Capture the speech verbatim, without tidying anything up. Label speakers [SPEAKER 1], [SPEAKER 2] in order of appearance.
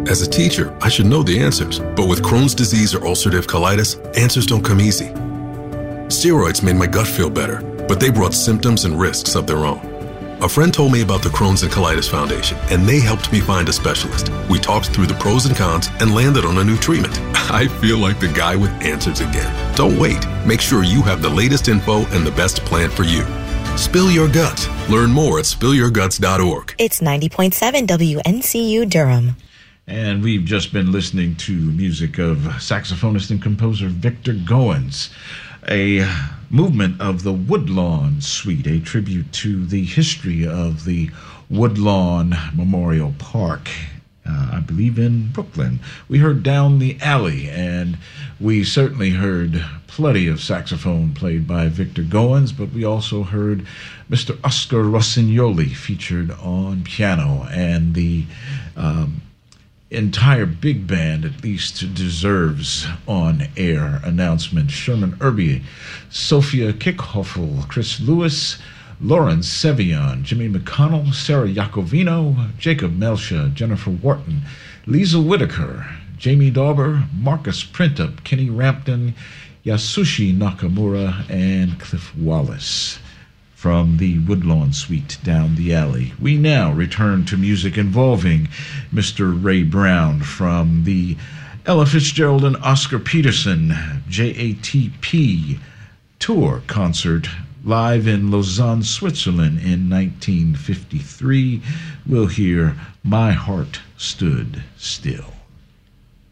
[SPEAKER 1] As a teacher, I should know the answers, but with Crohn's disease or ulcerative colitis, answers don't come easy. Steroids made my gut feel better, but they brought symptoms and risks of their own. A friend told me about the Crohn's and Colitis Foundation, and they helped me find a specialist. We talked through the pros and cons and landed on a new treatment. I feel like the guy with answers again. Don't wait. Make sure you have the latest info and the best plan for you. Spill your guts. Learn more at spill your guts dot org.
[SPEAKER 2] It's ninety point seven W N C U Durham.
[SPEAKER 3] And we've just been listening to music of saxophonist and composer Victor Goins, a movement of the Woodlawn Suite, a tribute to the history of the Woodlawn Memorial Park, uh, I believe in Brooklyn. We heard Down the Alley, and we certainly heard plenty of saxophone played by Victor Goins, but we also heard Mister Oscar Rossignoli featured on piano, and the um, entire big band at least deserves on-air announcement. Sherman Irby, Sophia Kickhoffel, Chris Lewis, Lauren Sevion, Jimmy McConnell, Sarah Iacovino, Jacob Melsha, Jennifer Wharton, Liesl Whitaker, Jamie Dauber, Marcus Printup, Kenny Rampton, Yasushi Nakamura, and Cliff Wallace from the Woodlawn Suite, Down the Alley. We now return to music involving Mister Ray Brown from the Ella Fitzgerald and Oscar Peterson J A T P tour concert live in Lausanne, Switzerland in nineteen fifty-three. We'll hear My Heart Stood Still.